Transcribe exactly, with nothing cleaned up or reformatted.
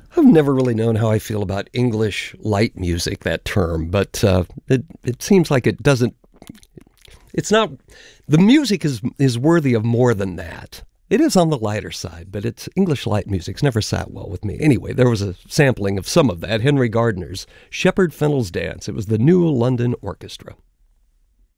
I've never really known how I feel about English light music, that term, but uh, it, it seems like it doesn't, it's not, the music is, is worthy of more than that. It is on the lighter side, but it's English light music's never sat well with me. Anyway, there was a sampling of some of that, Henry Gardner's Shepherd Fennell's Dance. It was the New London Orchestra.